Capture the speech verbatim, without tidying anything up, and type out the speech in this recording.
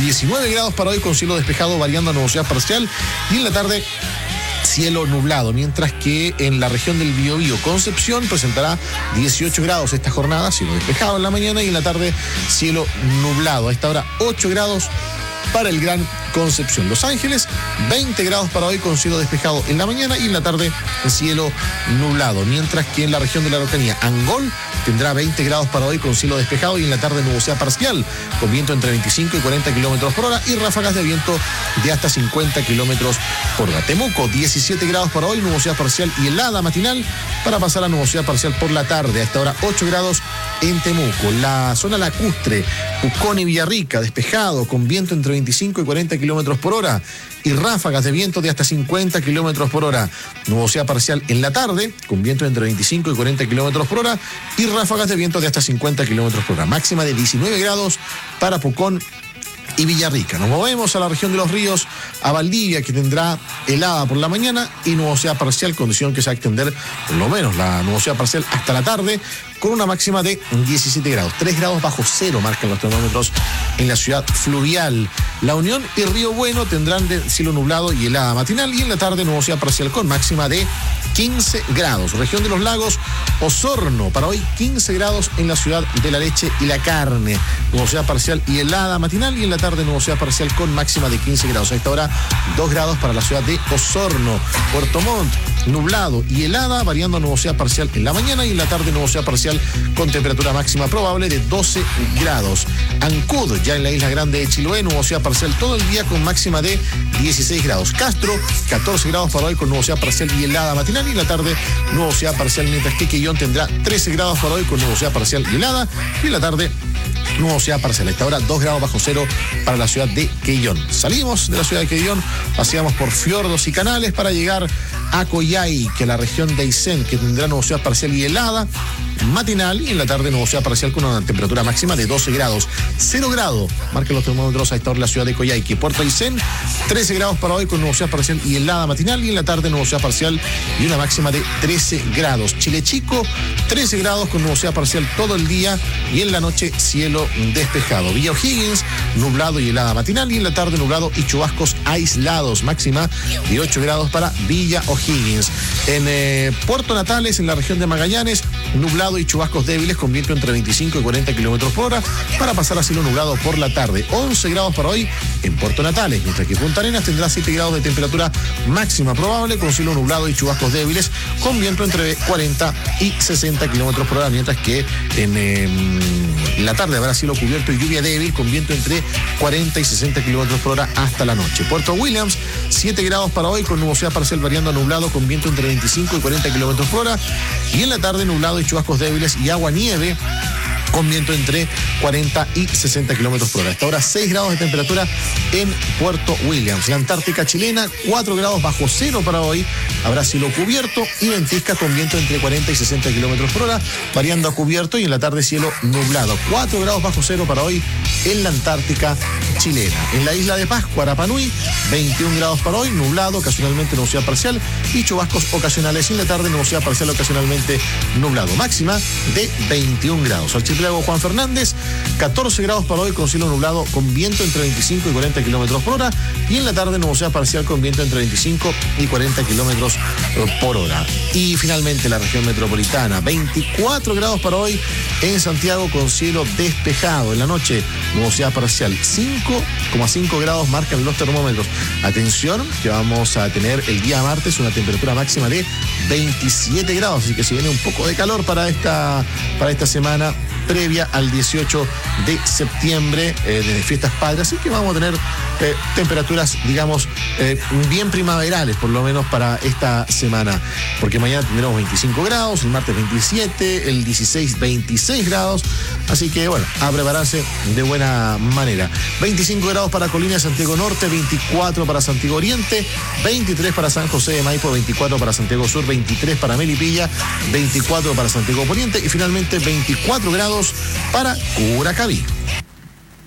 diecinueve grados para hoy con cielo despejado variando a nubosidad parcial y en la tarde cielo nublado, mientras que en la región del Biobío, Concepción, presentará dieciocho grados esta jornada, cielo despejado en la mañana y en la tarde cielo nublado. A esta hora ocho grados para el Gran Concepción. Los Ángeles, veinte grados para hoy con cielo despejado en la mañana y en la tarde cielo nublado, mientras que en la región de la Araucanía, Angol tendrá veinte grados para hoy con cielo despejado y en la tarde nubosidad parcial, con viento entre veinticinco y cuarenta kilómetros por hora y ráfagas de viento de hasta cincuenta kilómetros por hora. Temuco, diecisiete grados para hoy, nubosidad parcial y helada matinal para pasar a nubosidad parcial por la tarde. A esta hora ocho grados en Temuco. La zona lacustre, Pucón y Villarrica, despejado, con viento entre veinticinco y cuarenta kilómetros por hora y ráfagas de viento de hasta cincuenta kilómetros por hora. Nubosidad parcial en la tarde, con viento entre veinticinco y cuarenta kilómetros por hora y ráfagas de viento de hasta cincuenta kilómetros por hora. Máxima de diecinueve grados para Pucón y Villarrica. Nos movemos a la región de los ríos, a Valdivia, que tendrá helada por la mañana y nubosidad parcial, condición que se va a extender por lo menos la nubosidad parcial hasta la tarde, con una máxima de diecisiete grados. tres grados bajo cero marcan los termómetros en la ciudad fluvial. La Unión y Río Bueno tendrán de cielo nublado y helada matinal y en la tarde nubosidad parcial con máxima de quince grados. Región de los Lagos, Osorno, para hoy quince grados en la ciudad de la leche y la carne. Nubosidad parcial y helada matinal y en la tarde nubosidad parcial con máxima de quince grados. A esta hora dos grados para la ciudad de Osorno. Puerto Montt, nublado y helada, variando a nubosidad parcial en la mañana y en la tarde nubosidad parcial con temperatura máxima probable de doce grados. Ancud, ya en la isla grande de Chiloé, nubosidad parcial todo el día con máxima de dieciséis grados. Castro, catorce grados para hoy con nubosidad parcial y helada matinal y en la tarde nubosidad parcial, mientras que Quellón tendrá trece grados para hoy con nubosidad parcial y helada y en la tarde nubosidad parcial. A esta hora dos grados bajo cero para la ciudad de Quellón. Salimos de la ciudad de Quellón, paseamos por fiordos y canales para llegar a Coyhai, que es la región de Aysén, que tendrá nubosidad parcial y helada matinal y en la tarde nubosidad parcial con una temperatura máxima de doce grados. cero grados marcan los termómetros a esta hora en la ciudad de Coyhai, que Puerto Aysén, trece grados para hoy con nubosidad parcial y helada matinal y en la tarde nubosidad parcial y una máxima de trece grados. Chile Chico, trece grados con nubosidad parcial todo el día y en la noche cielo despejado. Villa O'Higgins, nublado y helada matinal y en la tarde nublado y chubascos aislados, máxima de ocho grados para Villa O'Higgins. En eh, Puerto Natales, en la región de Magallanes, nublado y chubascos débiles con viento entre veinticinco y cuarenta kilómetros por hora para pasar a cielo nublado por la tarde. once grados para hoy en Puerto Natales, mientras que Punta Arenas tendrá siete grados de temperatura máxima probable con cielo nublado y chubascos débiles con viento entre cuarenta y sesenta kilómetros por hora, mientras que en eh, la tarde habrá cielo cubierto y lluvia débil con viento entre cuarenta y sesenta kilómetros por hora hasta la noche. Puerto Williams, siete grados para hoy con nubosidad parcial variando a nublado con viento entre veinticinco y cuarenta kilómetros por hora y en la tarde nublado y chubascos débiles y agua nieve con viento entre cuarenta y sesenta kilómetros por hora. Hasta ahora seis grados de temperatura en Puerto Williams. La Antártica chilena, cuatro grados bajo cero para hoy. Habrá cielo cubierto y ventisca con viento entre cuarenta y sesenta kilómetros por hora, variando a cubierto y en la tarde cielo nublado. cuatro grados bajo cero para hoy en la Antártica chilena. En la isla de Pascua, Rapa Nui, veintiún grados para hoy, nublado, ocasionalmente nubosidad parcial y chubascos ocasionales. Y en la tarde nubosidad parcial, ocasionalmente nublado. Máxima de veintiún grados. Archipiélago Juan Fernández, catorce grados para hoy con cielo nublado con viento entre veinticinco y cuarenta kilómetros por hora y en la tarde nubosidad parcial con viento entre veinticinco y cuarenta kilómetros por hora. Y finalmente la región metropolitana, veinticuatro grados para hoy en Santiago con cielo despejado. En la noche nubosidad parcial, cinco coma cinco grados marcan los termómetros. Atención que vamos a tener el día martes una temperatura máxima de veintisiete grados, así que se viene un poco de calor para esta, para esta semana previa al dieciocho de septiembre, eh, de Fiestas Patrias, así que vamos a tener eh, temperaturas, digamos, eh, bien primaverales, por lo menos para esta semana, porque mañana tendremos veinticinco grados, el martes veintisiete, el dieciséis, veintiséis grados, así que bueno, a prepararse de buena manera. veinticinco grados para Colina de Santiago Norte, veinticuatro para Santiago Oriente, veintitrés para San José de Maipo, veinticuatro para Santiago Sur, veintitrés para Melipilla, veinticuatro para Santiago Poniente y finalmente veinticuatro grados para Curacaví.